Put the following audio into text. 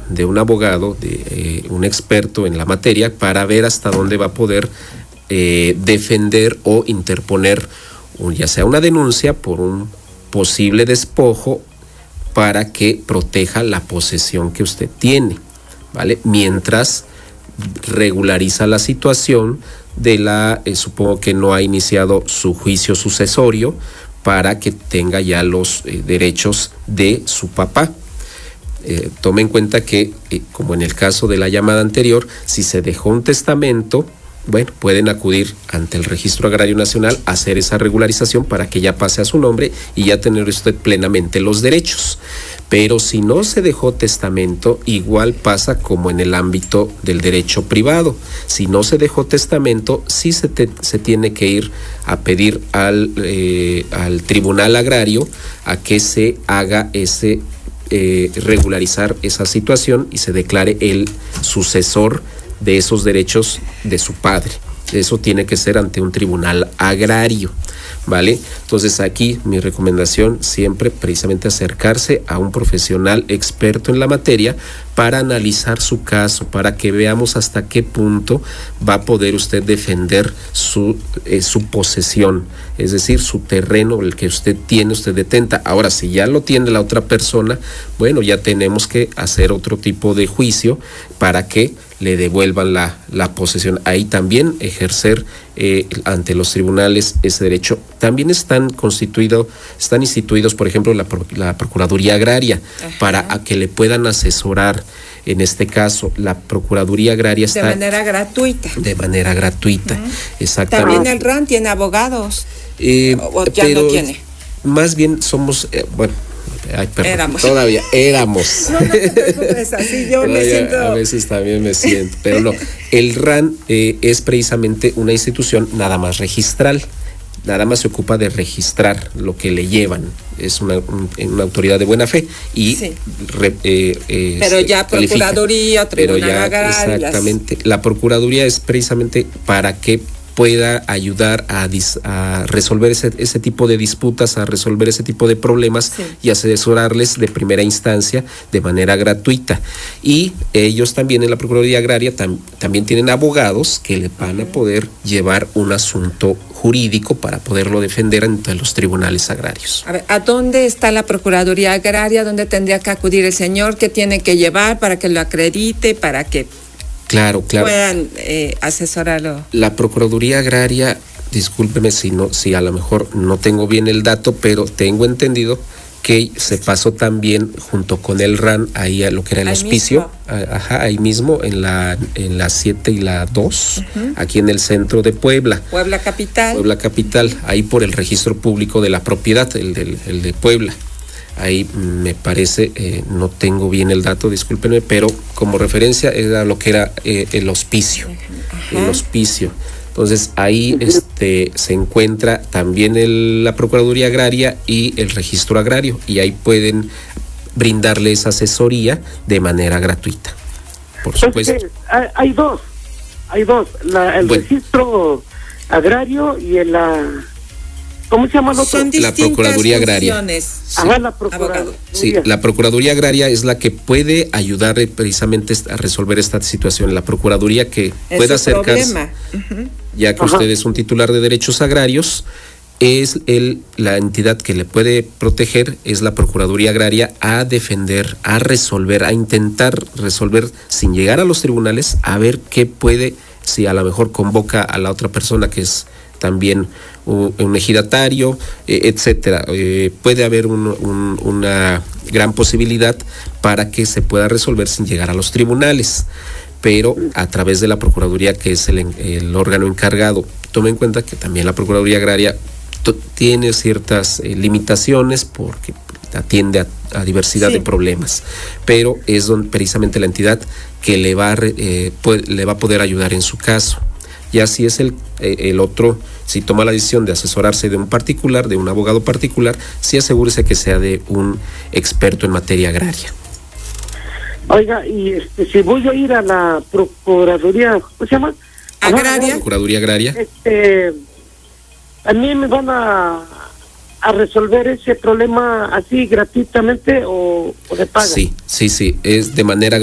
de un abogado, de un experto en la materia, para ver hasta dónde va a poder defender o interponer ya sea una denuncia por un posible despojo para que proteja la posesión que usted tiene, ¿vale? Mientras regulariza la situación de supongo que no ha iniciado su juicio sucesorio para que tenga ya los derechos de su papá. Tome en cuenta que, como en el caso de la llamada anterior, si se dejó un testamento, bueno, pueden acudir ante el Registro Agrario Nacional a hacer esa regularización para que ya pase a su nombre y ya tener usted plenamente los derechos. Pero si no se dejó testamento, igual pasa como en el ámbito del derecho privado. Si no se dejó testamento, sí se tiene que ir a pedir al Tribunal Agrario a que se haga regularizar esa situación y se declare el sucesor de esos derechos de su padre. Eso tiene que ser ante un tribunal agrario, ¿vale? Entonces aquí mi recomendación siempre precisamente acercarse a un profesional experto en la materia para analizar su caso, para que veamos hasta qué punto va a poder usted defender su posesión, es decir, su terreno, el que usted tiene, usted detenta. Ahora, si ya lo tiene la otra persona, bueno, ya tenemos que hacer otro tipo de juicio para que le devuelvan la posesión. Ahí también ejercer ante los tribunales ese derecho. También están instituidos, por ejemplo, la Procuraduría Agraria, para que le puedan asesorar. En este caso, la Procuraduría Agraria está... De manera gratuita. De manera gratuita, exactamente. También el RAN tiene abogados, o ya no tiene. Más bien somos, éramos. Todavía éramos. No te preocupes, así yo me siento... A veces también me siento, pero no. El RAN es precisamente una institución nada más registral. Nada más se ocupa de registrar lo que le llevan. Es una autoridad de buena fe y sí. Pero ya Procuraduría, Tribunal Agrario. Exactamente. La Procuraduría es precisamente para que pueda ayudar a resolver ese tipo de disputas, a resolver ese tipo de problemas, sí, y asesorarles de primera instancia de manera gratuita. Y ellos también en la Procuraduría Agraria también tienen abogados que le van a poder llevar un asunto jurídico para poderlo defender ante los tribunales agrarios. A ver, ¿a dónde está la Procuraduría Agraria? ¿Dónde tendría que acudir el señor? ¿Qué tiene que llevar para que lo acredite, para que Claro. puedan asesorarlo? La Procuraduría Agraria, discúlpeme si a lo mejor no tengo bien el dato, pero tengo entendido que se pasó también junto con el RAN ahí a lo que era el hospicio, ahí mismo en la 7 y la 2, aquí en el centro de Puebla. Puebla capital, ahí por el registro público de la propiedad, el de Puebla. Ahí me parece, no tengo bien el dato, discúlpenme, pero como referencia era lo que era el hospicio. El hospicio. Entonces ahí se encuentra también la Procuraduría Agraria y el Registro Agrario, y ahí pueden brindarle esa asesoría de manera gratuita. Por supuesto. Hay dos. El Registro Agrario y ¿cómo se llama el otro? Son distintas la Procuraduría Agraria. Sí. La Procuraduría. Sí, la Procuraduría Agraria es la que puede ayudar precisamente a resolver esta situación. La Procuraduría que pueda acercarse, ya que usted es un titular de derechos agrarios, es la entidad que le puede proteger, es la Procuraduría Agraria, a defender, a resolver, a intentar resolver sin llegar a los tribunales, a ver qué puede, si a lo mejor convoca a la otra persona que es también un ejidatario, etcétera. Puede haber una gran posibilidad para que se pueda resolver sin llegar a los tribunales, pero a través de la Procuraduría, que es el órgano encargado. Tome en cuenta que también la Procuraduría Agraria tiene ciertas limitaciones porque atiende a diversidad de problemas, pero es precisamente la entidad que le va a poder ayudar en su caso. Y así es el otro, si toma la decisión de asesorarse de un particular, de un abogado particular, sí asegúrese que sea de un experto en materia agraria. Oiga, y si voy a ir a la Procuraduría, ¿cómo se llama? Agraria. Procuraduría Agraria. ¿A mí me van a resolver ese problema así gratuitamente o de pago? Sí, es de manera